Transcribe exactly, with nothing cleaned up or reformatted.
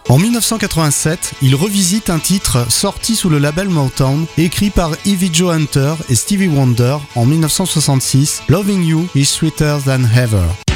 En dix-neuf cent quatre-vingt-sept, il revisite un titre sorti sous le label Motown, écrit par Evie Joe Hunter et Stevie Wonder en dix-neuf cent soixante-six, Loving You is Sweeter Than Ever.